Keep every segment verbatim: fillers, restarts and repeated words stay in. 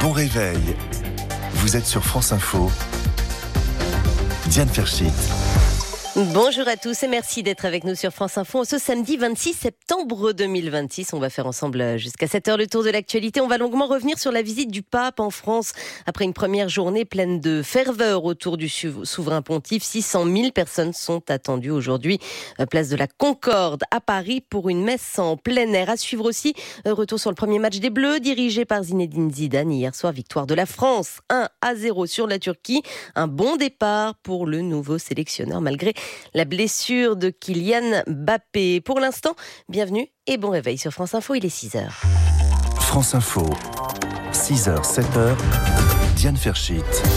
Bon réveil. Vous êtes sur France Info. Diane Ferchit. Bonjour à tous et merci d'être avec nous sur France Info. Ce samedi vingt-six septembre deux mille vingt-six, on va faire ensemble jusqu'à sept heures le tour de l'actualité. On va longuement revenir sur la visite du pape en France. Après une première journée pleine de ferveur autour du souverain pontife, six cent mille personnes sont attendues aujourd'hui, place de la Concorde à Paris pour une messe en plein air. À suivre aussi, retour sur le premier match des Bleus dirigé par Zinedine Zidane. Hier soir, victoire de la France, un à zéro sur la Turquie. Un bon départ pour le nouveau sélectionneur malgré la blessure de Kylian Mbappé. Pour l'instant, bienvenue et bon réveil sur France Info, il est six heures. France Info, six heures, sept heures, Diane Ferchit.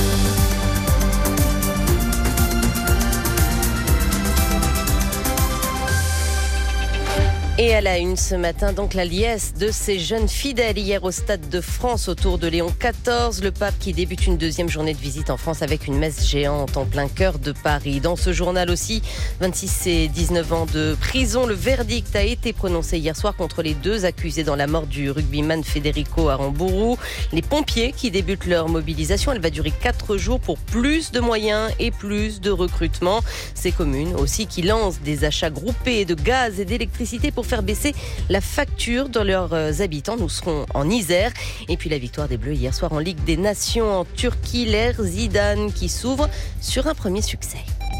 Et à la une ce matin, donc la liesse de ces jeunes fidèles hier au Stade de France autour de Léon quatorze, le pape qui débute une deuxième journée de visite en France avec une messe géante en plein cœur de Paris. Dans ce journal aussi, vingt-six et dix-neuf ans de prison. Le verdict a été prononcé hier soir contre les deux accusés dans la mort du rugbyman Federico Aramburu. Les pompiers qui débutent leur mobilisation, elle va durer quatre jours pour plus de moyens et plus de recrutement. Ces communes aussi qui lancent des achats groupés de gaz et d'électricité pour faire baisser la facture de leurs habitants. Nous serons en Isère. Et puis la victoire des Bleus hier soir en Ligue des Nations en Turquie. L'ère Zidane qui s'ouvre sur un premier succès.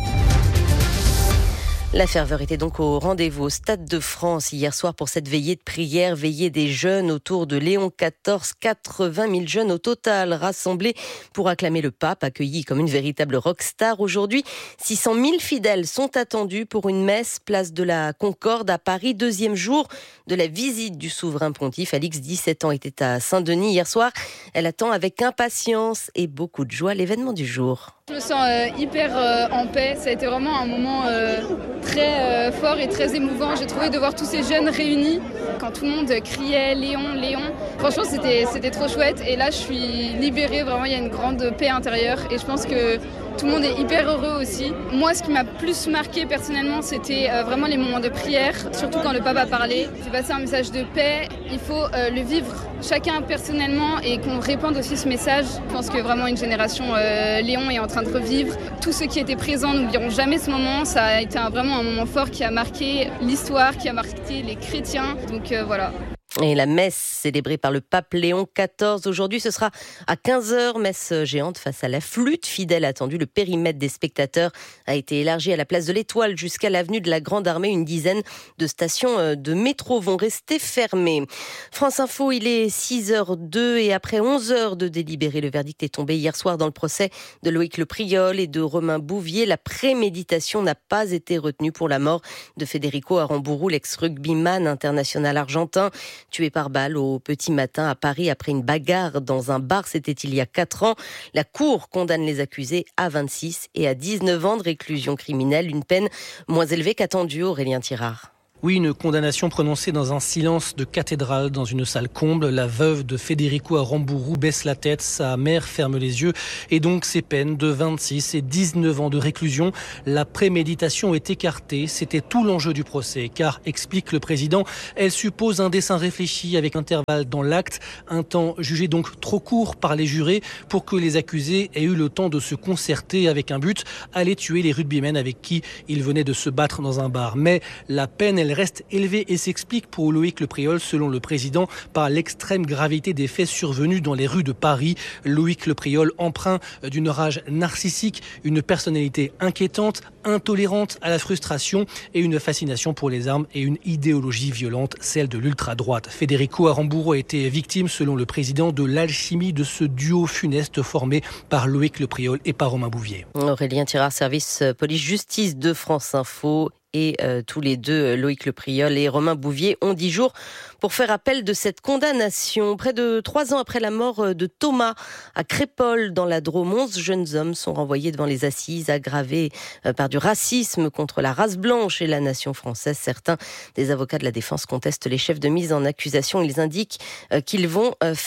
La ferveur était donc au rendez-vous au Stade de France hier soir pour cette veillée de prière, veillée des jeunes autour de Léon quatorze. quatre-vingt mille jeunes au total rassemblés pour acclamer le pape, accueilli comme une véritable rockstar. Aujourd'hui, six cent mille fidèles sont attendus pour une messe place de la Concorde à Paris. Deuxième jour de la visite du souverain pontife. Alix, dix-sept ans, était à Saint-Denis hier soir. Elle attend avec impatience et beaucoup de joie l'événement du jour. Je me sens euh, hyper euh, en paix. Ça a été vraiment un moment euh, très euh, fort et très émouvant. J'ai trouvé de voir tous ces jeunes réunis. Quand tout le monde criait Léon, Léon. Franchement, c'était, c'était trop chouette. Et là, je suis libérée. Vraiment, il y a une grande paix intérieure. Et je pense que tout le monde est hyper heureux aussi. Moi, ce qui m'a plus marqué personnellement, c'était euh, vraiment les moments de prière. Surtout quand le pape a parlé. C'est passé un message de paix. Il faut euh, le vivre chacun personnellement et qu'on répande aussi ce message. Je pense que vraiment une génération euh, Léon est en train de revivre. Tous ceux qui étaient présents n'oublieront jamais ce moment. Ça a été un, vraiment un moment fort qui a marqué l'histoire, qui a marqué les chrétiens. Donc euh, voilà. Et la messe célébrée par le pape Léon quatorze. Aujourd'hui, ce sera à quinze heures, messe géante face à la flûte fidèle attendue. Le périmètre des spectateurs a été élargi à la place de l'Étoile jusqu'à l'avenue de la Grande Armée. Une dizaine de stations de métro vont rester fermées. France Info, il est six heures deux et après onze heures de délibéré, le verdict est tombé hier soir dans le procès de Loïc Le Priol et de Romain Bouvier. La préméditation n'a pas été retenue pour la mort de Federico Aramburu, l'ex-rugbyman international argentin, tué par balle au petit matin à Paris après une bagarre dans un bar. C'était il y a quatre ans. La Cour condamne les accusés à vingt-six et à dix-neuf ans de réclusion criminelle, une peine moins élevée qu'attendue. Aurélien Tirard. Oui, une condamnation prononcée dans un silence de cathédrale, dans une salle comble. La veuve de Federico Aramburu baisse la tête, sa mère ferme les yeux. Et donc ces peines de vingt-six et dix-neuf ans de réclusion. La préméditation est écartée. C'était tout l'enjeu du procès. Car, explique le président, elle suppose un dessein réfléchi avec intervalle dans l'acte. Un temps jugé donc trop court par les jurés pour que les accusés aient eu le temps de se concerter avec un but, aller tuer les rugbymen avec qui ils venaient de se battre dans un bar. Mais la peine, elle reste élevée et s'explique pour Loïc Le Priol, selon le président, par l'extrême gravité des faits survenus dans les rues de Paris. Loïc Le Priol, empreint d'une rage narcissique, une personnalité inquiétante, intolérante à la frustration et une fascination pour les armes et une idéologie violente, celle de l'ultra-droite. Federico Aramburu a été victime, selon le président, de l'alchimie de ce duo funeste formé par Loïc Le Priol et par Romain Bouvier. Aurélien Tirard, service police-justice de France Info. Et euh, tous les deux, Loïc Le Priol et Romain Bouvier, ont dix jours pour faire appel de cette condamnation. Près de trois ans après la mort de Thomas à Crépol, dans la Drôme, onze jeunes hommes sont renvoyés devant les assises, aggravés euh, par du racisme contre la race blanche et la nation française. Certains des avocats de la défense contestent les chefs de mise en accusation. Ils indiquent euh, qu'ils vont euh, faire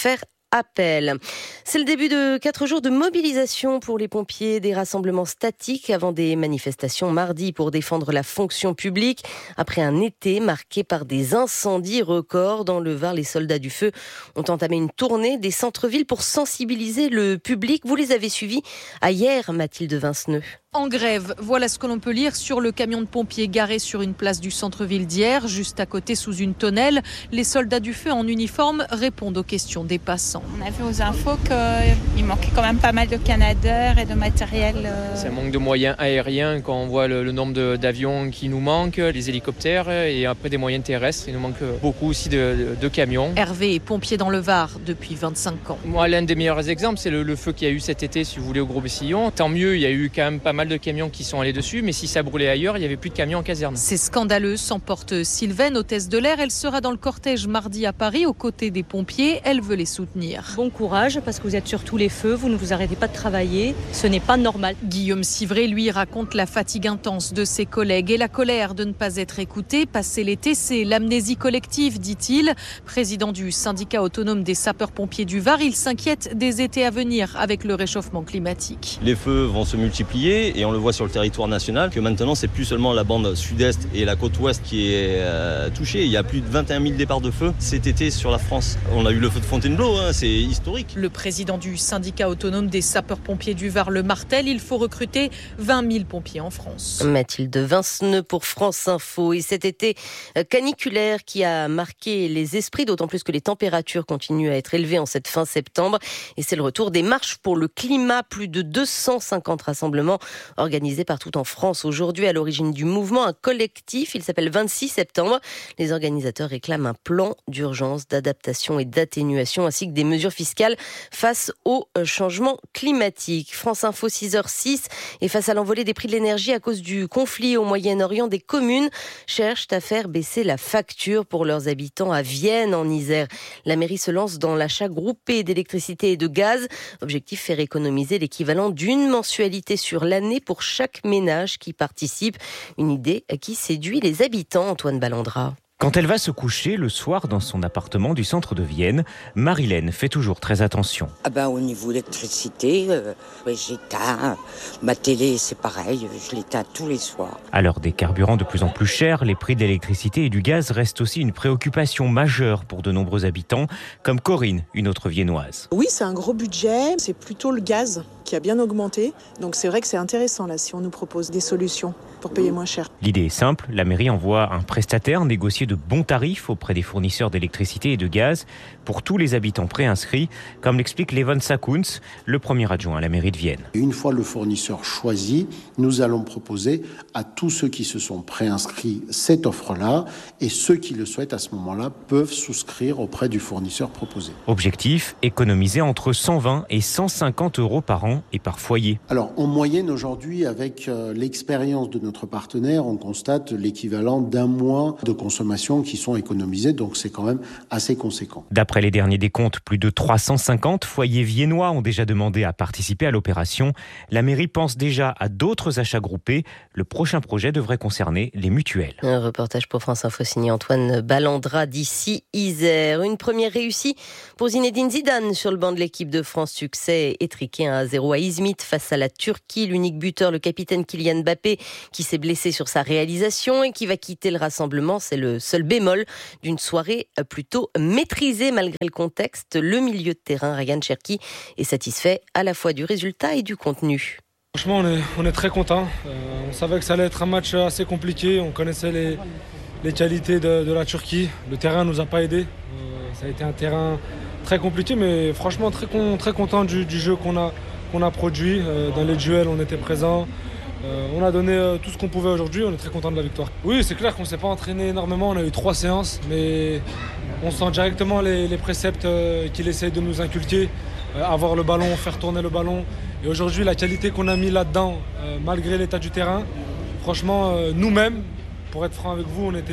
appel. C'est le début de quatre jours de mobilisation pour les pompiers, des rassemblements statiques avant des manifestations mardi pour défendre la fonction publique. Après un été marqué par des incendies records dans le Var, les soldats du feu ont entamé une tournée des centres-villes pour sensibiliser le public. Vous les avez suivis à hier, Mathilde Vinceneux. En grève, voilà ce que l'on peut lire sur le camion de pompiers garé sur une place du centre-ville d'hier, juste à côté sous une tonnelle. Les soldats du feu en uniforme répondent aux questions des passants. On a vu aux infos qu'il manquait quand même pas mal de canadeurs et de matériel. C'est un manque de moyens aériens quand on voit le, le nombre de, d'avions qui nous manquent, les hélicoptères et après des moyens terrestres. Il nous manque beaucoup aussi de, de, de camions. Hervé est pompier dans le Var depuis vingt-cinq ans. Moi, l'un des meilleurs exemples, c'est le, le feu qu'il y a eu cet été, si vous voulez, au Gros-Bessillon. Tant mieux, il y a eu quand même pas mal de camions qui sont allés dessus, mais si ça brûlait ailleurs, il n'y avait plus de camions en caserne. C'est scandaleux, s'emporte Sylvaine, hôtesse de l'air. Elle sera dans le cortège mardi à Paris, aux côtés des pompiers. Elle veut les soutenir. Bon courage, parce que vous êtes sur tous les feux, vous ne vous arrêtez pas de travailler. Ce n'est pas normal. Guillaume Civray, lui, raconte la fatigue intense de ses collègues et la colère de ne pas être écouté. Passer l'été, c'est l'amnésie collective, dit-il. Président du syndicat autonome des sapeurs-pompiers du Var, il s'inquiète des étés à venir avec le réchauffement climatique. Les feux vont se multiplier et on le voit sur le territoire national que maintenant c'est plus seulement la bande sud-est et la côte ouest qui est euh, touchée. Il y a plus de vingt et un mille départs de feu cet été sur la France. On a eu le feu de Fontainebleau, hein, c'est historique. Le président du syndicat autonome des sapeurs-pompiers du Var le martèle, il faut recruter vingt mille pompiers en France. Mathilde Vinceneux pour France Info. Et cet été caniculaire qui a marqué les esprits, d'autant plus que les températures continuent à être élevées en cette fin septembre. Et c'est le retour des marches pour le climat. Plus de deux cent cinquante rassemblements organisés partout en France. Aujourd'hui, à l'origine du mouvement, un collectif, il s'appelle vingt-six septembre. Les organisateurs réclament un plan d'urgence, d'adaptation et d'atténuation, ainsi que des mesures fiscales face au changement climatique. France Info, six heures six. Et face à l'envolée des prix de l'énergie à cause du conflit au Moyen-Orient, des communes cherchent à faire baisser la facture pour leurs habitants à Vienne, en Isère. La mairie se lance dans l'achat groupé d'électricité et de gaz. Objectif, faire économiser l'équivalent d'une mensualité sur l'année pour chaque ménage qui participe. Une idée qui séduit les habitants, Antoine Ballandra. Quand elle va se coucher le soir dans son appartement du centre de Vienne, Marilène fait toujours très attention. Ah ben, au niveau électricité, euh, j'éteins. Ma télé, c'est pareil, je l'éteins tous les soirs. À l'heure des carburants de plus en plus chers, les prix de l'électricité et du gaz restent aussi une préoccupation majeure pour de nombreux habitants, comme Corinne, une autre viennoise. Oui, c'est un gros budget, c'est plutôt le gaz qui a bien augmenté. Donc c'est vrai que c'est intéressant là si on nous propose des solutions pour payer moins cher. L'idée est simple, la mairie envoie un prestataire négocier de bons tarifs auprès des fournisseurs d'électricité et de gaz pour tous les habitants préinscrits, comme l'explique Levon Sakuns, le premier adjoint à la mairie de Vienne. Une fois le fournisseur choisi, nous allons proposer à tous ceux qui se sont préinscrits cette offre-là, et ceux qui le souhaitent à ce moment-là peuvent souscrire auprès du fournisseur proposé. Objectif, économiser entre cent vingt et cent cinquante euros par an et par foyer. Alors en moyenne aujourd'hui, avec euh, l'expérience de notre partenaire, on constate l'équivalent d'un mois de consommation qui sont économisés, donc c'est quand même assez conséquent. D'après les derniers décomptes, plus de trois cent cinquante foyers viennois ont déjà demandé à participer à l'opération. La mairie pense déjà à d'autres achats groupés. Le prochain projet devrait concerner les mutuelles. Un reportage pour France Info signé Antoine Ballandra d'ici Isère. Une première réussie pour Zinedine Zidane sur le banc de l'équipe de France. Succès étriqué un à zéro à Izmit face à la Turquie. L'unique buteur, le capitaine Kylian Mbappé, qui s'est blessé sur sa réalisation et qui va quitter le rassemblement. C'est le seul bémol d'une soirée plutôt maîtrisée malgré le contexte. Le milieu de terrain, Ryan Cherki, est satisfait à la fois du résultat et du contenu. Franchement, on est, on est très content. Euh, on savait que ça allait être un match assez compliqué. On connaissait les, les qualités de, de la Turquie. Le terrain ne nous a pas aidés. Euh, ça a été un terrain très compliqué, mais franchement très, très content du, du jeu qu'on a, qu'on a produit. Euh, dans les duels, on était présents. Euh, on a donné euh, tout ce qu'on pouvait aujourd'hui, on est très content de la victoire. Oui, c'est clair qu'on ne s'est pas entraîné énormément, on a eu trois séances, mais on sent directement les, les préceptes euh, qu'il essaye de nous inculquer, euh, avoir le ballon, faire tourner le ballon. Et aujourd'hui, la qualité qu'on a mis là-dedans, euh, malgré l'état du terrain, franchement, euh, nous-mêmes, pour être franc avec vous, on était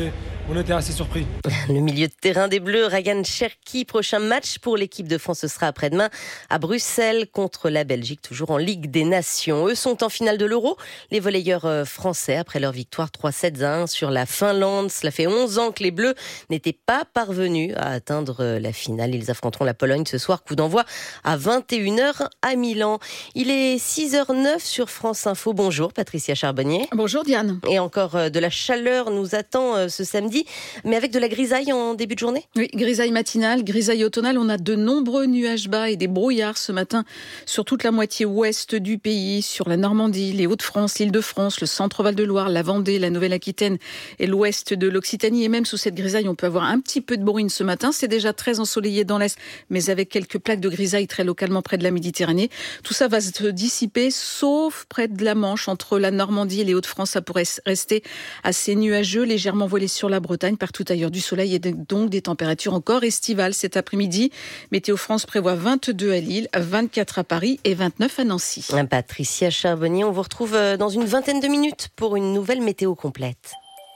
on était assez surpris. Le milieu de terrain des Bleus, Ryan Cherki, prochain match pour l'équipe de France, ce sera après-demain à Bruxelles contre la Belgique, toujours en Ligue des Nations. Eux sont en finale de l'Euro, les volleyeurs français, après leur victoire trois sept à un sur la Finlande. Cela fait onze ans que les Bleus n'étaient pas parvenus à atteindre la finale. Ils affronteront la Pologne ce soir, coup d'envoi à vingt et une heures à Milan. Il est six heures zéro neuf sur France Info. Bonjour Patricia Charbonnier. Bonjour Diane. Et encore de la chaleur nous attend ce samedi, mais avec de la grisaille en début de journée ? Oui, grisaille matinale, grisaille automnale. On a de nombreux nuages bas et des brouillards ce matin sur toute la moitié ouest du pays, sur la Normandie, les Hauts-de-France, l'Île-de-France, le centre-Val de Loire, la Vendée, la Nouvelle-Aquitaine et l'ouest de l'Occitanie. Et même sous cette grisaille, on peut avoir un petit peu de bruine ce matin. C'est déjà très ensoleillé dans l'est, mais avec quelques plaques de grisaille très localement près de la Méditerranée. Tout ça va se dissiper, sauf près de la Manche, entre la Normandie et les Hauts-de-France. Ça pourrait rester assez nuageux, légèrement voilé sur la Bretagne. Partout ailleurs du soleil et donc des températures encore estivales cet après-midi. Météo France prévoit vingt-deux à Lille, vingt-quatre à Paris et vingt-neuf à Nancy. Patricia Charbonnier, on vous retrouve dans une vingtaine de minutes pour une nouvelle météo complète.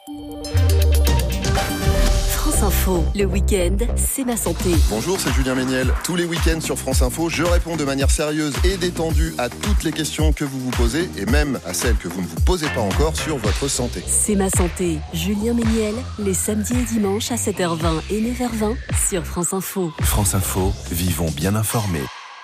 France Info, le week-end, c'est ma santé. Bonjour, c'est Julien Méniel. Tous les week-ends sur France Info, je réponds de manière sérieuse et détendue à toutes les questions que vous vous posez et même à celles que vous ne vous posez pas encore sur votre santé. C'est ma santé, Julien Méniel, les samedis et dimanches à sept heures vingt et neuf heures vingt sur France Info. France Info, vivons bien informés.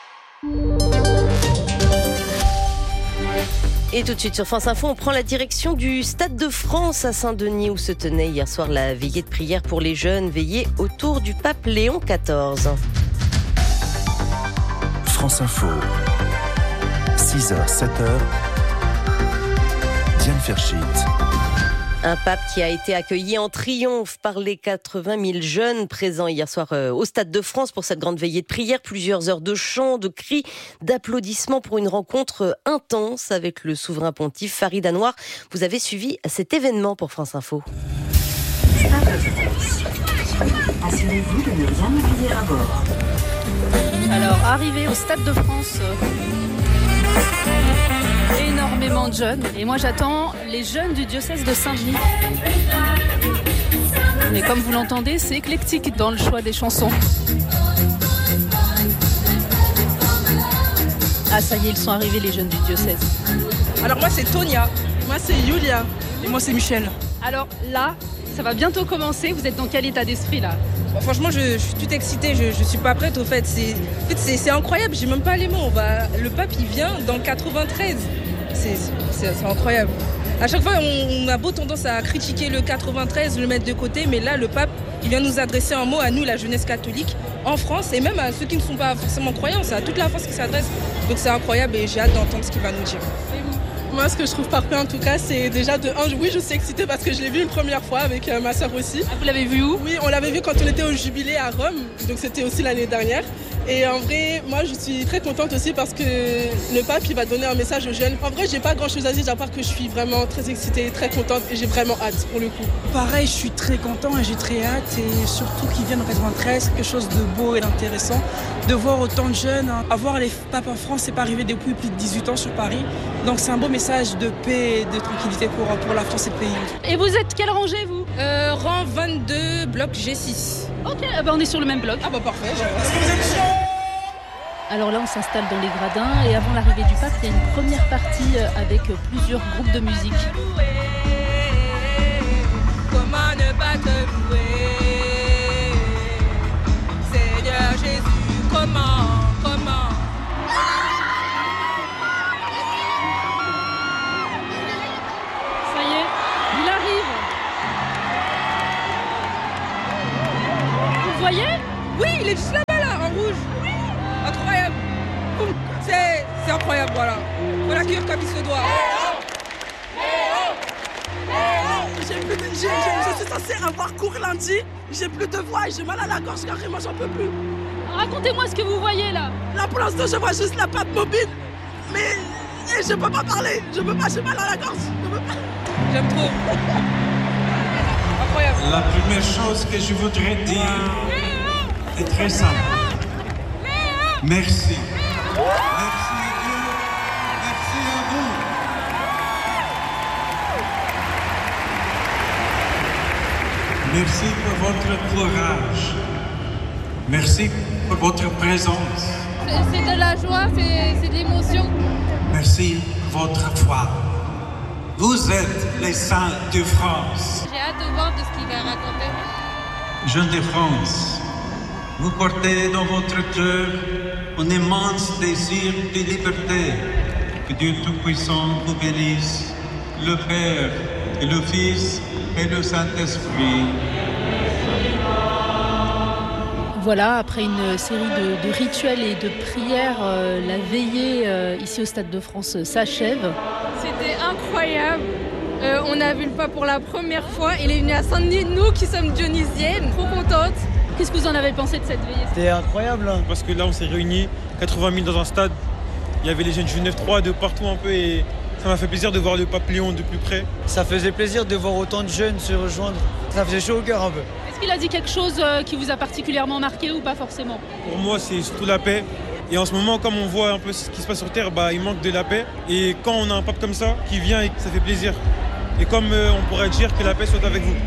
Et tout de suite sur France Info, on prend la direction du Stade de France à Saint-Denis où se tenait hier soir la veillée de prière pour les jeunes, veillée autour du pape Léon quatorze. France Info, six heures, sept heures, Diane Ferschit. Un pape qui a été accueilli en triomphe par les quatre-vingt mille jeunes présents hier soir au Stade de France pour cette grande veillée de prière. Plusieurs heures de chants, de cris, d'applaudissements pour une rencontre intense avec le souverain pontife Farid Anouar. Vous avez suivi cet événement pour France Info. Stade de France. Assurez-vous de ne rien oublier à bord. Alors, arrivé au Stade de France... énormément de jeunes et moi j'attends les jeunes du diocèse de Saint-Denis. Mais comme vous l'entendez, c'est éclectique dans le choix des chansons. Ah ça y est, ils sont arrivés les jeunes du diocèse. Alors moi c'est Tonia, moi c'est Yulia et moi c'est Michel. Alors là, ça va bientôt commencer, vous êtes dans quel état d'esprit là ? Bon, franchement je, je suis toute excitée, je, je suis pas prête au fait, c'est, en fait c'est, c'est incroyable, j'ai même pas les mots. On va, le pape il vient dans le quatre-vingt-treize. C'est, c'est, c'est incroyable. À chaque fois, on, on a beau tendance à critiquer le quatre-vingt-treize, le mettre de côté, mais là, le pape, il vient nous adresser un mot à nous, la jeunesse catholique, en France, et même à ceux qui ne sont pas forcément croyants. C'est à toute la France qui s'adresse. Donc c'est incroyable et j'ai hâte d'entendre ce qu'il va nous dire. Moi, ce que je trouve parfait en tout cas, c'est déjà de un, oui, je suis excitée parce que je l'ai vu une première fois avec euh, ma soeur aussi. Ah, vous l'avez vu où ? Oui, on l'avait vu quand on était au jubilé à Rome, donc c'était aussi l'année dernière. Et en vrai, moi, je suis très contente aussi parce que le pape, il va donner un message aux jeunes. En vrai, j'ai pas grand-chose à dire, à part que je suis vraiment très excitée, très contente et j'ai vraiment hâte pour le coup. Pareil, je suis très content et j'ai très hâte et surtout qu'il vienne en quatre-vingt-treize, quelque chose de beau et d'intéressant. De voir autant de jeunes, hein. Avoir les papes en France, c'est pas arrivé depuis plus de dix-huit ans sur Paris. Donc c'est un beau message de paix et de tranquillité pour, pour la France et le pays. Et vous êtes quelle rangée, vous ? euh, Rang vingt-deux, bloc G six. Ok, ah bah on est sur le même bloc. Ah bah parfait. Alors là, on s'installe dans les gradins et avant l'arrivée du pape, il y a une première partie avec plusieurs groupes de musique. Comment ne pas te louer, Seigneur Jésus, comment, comment. Ça y est, il arrive. Vous voyez ? Oui, il est juste là-bas, là, en rouge. Oui. Incroyable. C'est, c'est incroyable, voilà. Faut l'accueillir comme il se doit. J'ai plus de, j'ai, j'ai, je suis censée avoir cours lundi. J'ai plus de voix et j'ai mal à la gorge carrément, j'en peux plus. Racontez-moi ce que vous voyez là. Là pour l'instant je vois juste la patte mobile. Mais et je peux pas parler. Je peux pas, j'ai mal à la gorge. Je peux pas. J'aime trop. Incroyable. La première chose que je voudrais dire est très simple. Merci. Merci à Dieu. Merci à vous. Merci pour votre courage. Merci pour votre présence. C'est de la joie, c'est, c'est de l'émotion. Merci pour votre foi. Vous êtes les saints de France. J'ai hâte de voir de ce qu'il va raconter. Jeunes de France, vous portez dans votre cœur un immense désir de liberté. Que Dieu Tout-Puissant vous bénisse, le Père et le Fils et le Saint-Esprit. Voilà, après une série de, de rituels et de prières, euh, la veillée euh, ici au Stade de France s'achève. C'était incroyable. Euh, on a vu le pape pour la première fois. Il est venu à Saint-Denis, nous qui sommes dionysiennes, trop contentes. Qu'est-ce que vous en avez pensé de cette veillée ? C'était incroyable, hein, parce que là on s'est réunis, quatre-vingt mille dans un stade. Il y avait les jeunes du neuf trois de partout un peu et ça m'a fait plaisir de voir le pape Léon de plus près. Ça faisait plaisir de voir autant de jeunes se rejoindre. Ça faisait chaud au cœur un peu. Est-ce qu'il a dit quelque chose qui vous a particulièrement marqué ou pas forcément ? Pour moi, c'est surtout la paix. Et en ce moment, comme on voit un peu ce qui se passe sur Terre, bah, il manque de la paix. Et quand on a un pape comme ça qui vient, ça fait plaisir. Et comme euh, on pourrait dire que la paix soit avec vous.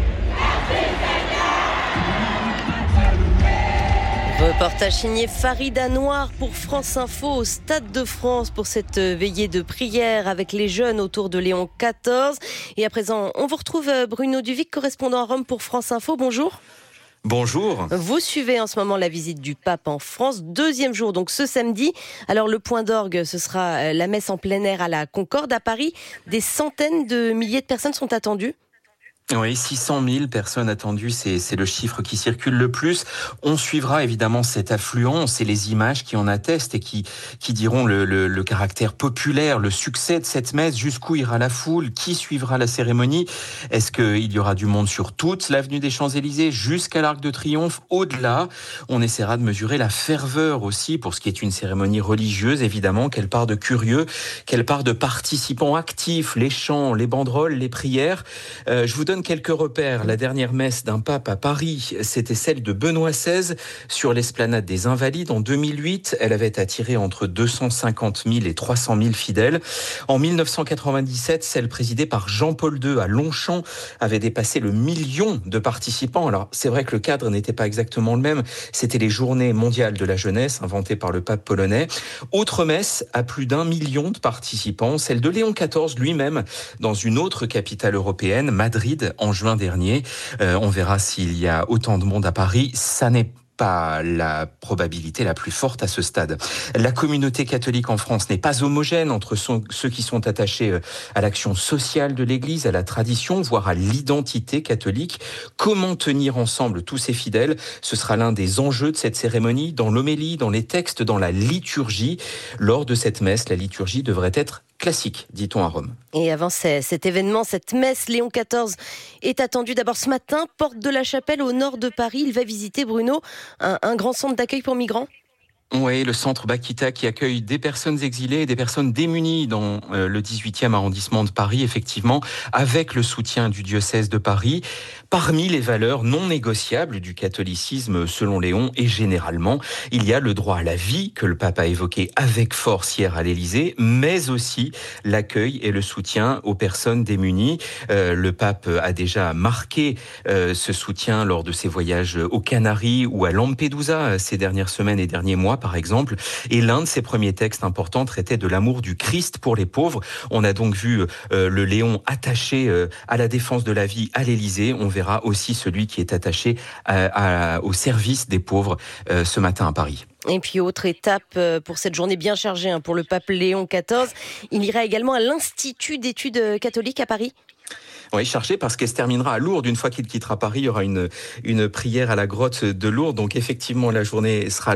Reportage signé Farida Noir pour France Info au Stade de France pour cette veillée de prière avec les jeunes autour de Léon quatorze. Et à présent, on vous retrouve Bruno Duvic, correspondant à Rome pour France Info. Bonjour. Bonjour. Vous suivez en ce moment la visite du pape en France, deuxième jour, donc ce samedi. Alors le point d'orgue, ce sera la messe en plein air à la Concorde à Paris. Des centaines de milliers de personnes sont attendues. Oui, six cent mille personnes attendues, c'est, c'est le chiffre qui circule le plus. On suivra évidemment cette affluence et les images qui en attestent et qui, qui diront le, le, le caractère populaire, le succès de cette messe, jusqu'où ira la foule, qui suivra la cérémonie. Est-ce qu'il y aura du monde sur toute l'avenue des Champs-Élysées jusqu'à l'Arc de Triomphe? Au-delà, on essaiera de mesurer la ferveur aussi pour ce qui est une cérémonie religieuse, évidemment, quelle part de curieux, quelle part de participants actifs, les chants, les banderoles, les prières. Euh, je vous donne quelques repères. La dernière messe d'un pape à Paris, c'était celle de Benoît seize sur l'esplanade des Invalides en deux mille huit. Elle avait attiré entre deux cent cinquante mille et trois cent mille fidèles. En mille neuf cent quatre-vingt-dix-sept, celle présidée par Jean-Paul deux à Longchamp avait dépassé le million de participants. Alors, c'est vrai que le cadre n'était pas exactement le même. C'était les Journées mondiales de la jeunesse inventées par le pape polonais. Autre messe à plus d'un million de participants, celle de Léon quatorze lui-même dans une autre capitale européenne, Madrid, en juin dernier. Euh, on verra s'il y a autant de monde à Paris. Ça n'est pas la probabilité la plus forte à ce stade. La communauté catholique en France n'est pas homogène entre son, ceux qui sont attachés à l'action sociale de l'Église, à la tradition, voire à l'identité catholique. Comment tenir ensemble tous ces fidèles ? Ce sera l'un des enjeux de cette cérémonie, dans l'homélie, dans les textes, dans la liturgie. Lors de cette messe, la liturgie devrait être classique, dit-on à Rome. Et avant cet événement, cette messe, Léon quatorze est attendu d'abord ce matin, porte de la Chapelle au nord de Paris. Il va visiter, Bruno, un, un grand centre d'accueil pour migrants. Oui, le centre Bakita qui accueille des personnes exilées et des personnes démunies dans euh, le dix-huitième arrondissement de Paris, effectivement, avec le soutien du diocèse de Paris. Parmi les valeurs non négociables du catholicisme, selon Léon, et généralement, il y a le droit à la vie, que le pape a évoqué avec force hier à l'Élysée, mais aussi l'accueil et le soutien aux personnes démunies. Euh, le pape a déjà marqué euh, ce soutien lors de ses voyages aux Canaries ou à Lampedusa ces dernières semaines et derniers mois, par exemple. Et l'un de ses premiers textes importants traitait de l'amour du Christ pour les pauvres. On a donc vu euh, le Léon attaché euh, à la défense de la vie à l'Élysée. On verra aussi celui qui est attaché à, à, au service des pauvres euh, ce matin à Paris. Et puis autre étape pour cette journée bien chargée hein, pour le pape Léon quatorze, il ira également à l'Institut d'études catholiques à Paris. Oui, chargé parce qu'elle se terminera à Lourdes. Une fois qu'il quittera Paris, il y aura une, une prière à la grotte de Lourdes. Donc effectivement, la journée sera